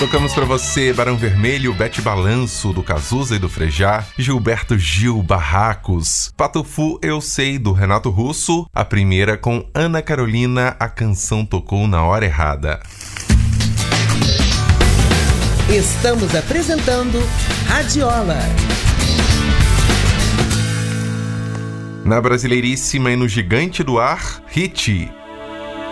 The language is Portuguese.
Tocamos pra você Barão Vermelho, Bete Balanço, do Cazuza e do Frejá, Gilberto Gil, Barracos, Patufu Eu Sei, do Renato Russo, a primeira com Ana Carolina, A Canção Tocou na Hora Errada. Estamos apresentando Radiola. Na Brasileiríssima e no Gigante do Ar, Hit,